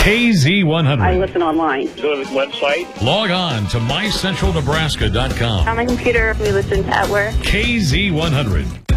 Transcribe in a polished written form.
KZ100. I listen online. Go to the website. Log on to mycentralnebraska.com. On my computer, we listen at work. KZ100.